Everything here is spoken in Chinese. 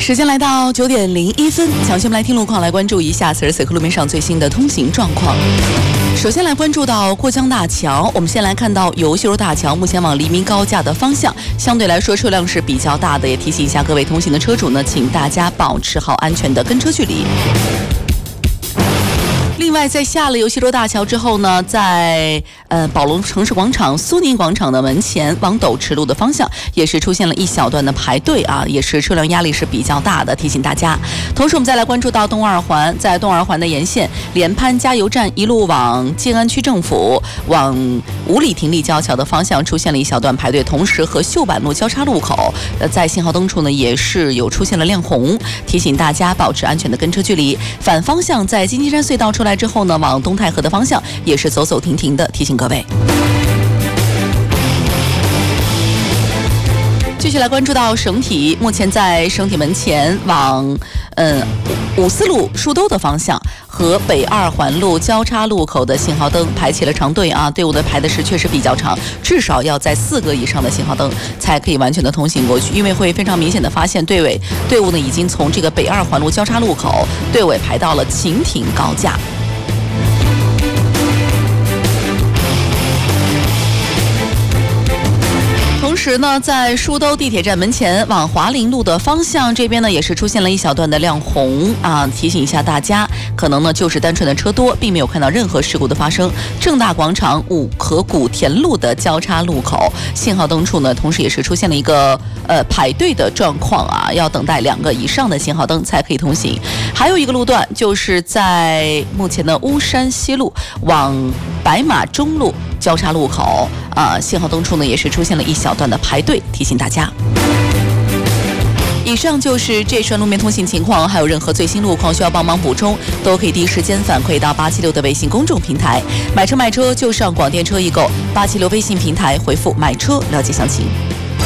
时间来到9:01，抢先我们来听路况，来关注一下此时此刻路面上最新的通行状况。首先来关注到过江大桥，我们先来看到由秀洲大桥目前往黎明高架的方向，相对来说车辆是比较大的，也提醒一下各位通行的车主呢，请大家保持好安全的跟车距离。另外，在下了由秀洲大桥之后呢，在宝龙城市广场、苏宁广场的门前往斗池路的方向，也是出现了一小段的排队啊，也是车辆压力是比较大的，提醒大家。同时，我们再来关注到东二环，在东二环的沿线，联潘加油站一路往静安区政府、往五里亭立交桥的方向出现了一小段排队，同时和秀板路交叉路口，在信号灯处呢也是有出现了亮红，提醒大家保持安全的跟车距离。反方向在金鸡山隧道出来之后呢，往东太河的方向也是走走停停的，提醒各位。继续来关注到省体，目前在省体门前往五四路树兜的方向和北二环路交叉路口的信号灯排起了长队啊，队伍的排的是确实比较长，至少要在4个以上的信号灯才可以完全的通行过去，因为会非常明显的发现队伍呢已经从这个北二环路交叉路口队尾排到了秦亭高架。同时呢，在树兜地铁站门前往华林路的方向这边呢，也是出现了一小段的亮红啊，提醒一下大家，可能呢就是单纯的车多，并没有看到任何事故的发生。正大广场和古田路的交叉路口信号灯处呢，同时也是出现了一个排队的状况啊，要等待2个以上的信号灯才可以通行。还有一个路段就是在目前的巫山西路往白马中路交叉路口信号灯处呢也是出现了一小段的排队，提醒大家。以上就是这串路面通行情况，还有任何最新路况需要帮忙补充，都可以第一时间反馈到876的微信公众平台。买车就上广电车易购，876微信平台回复买车了解详情。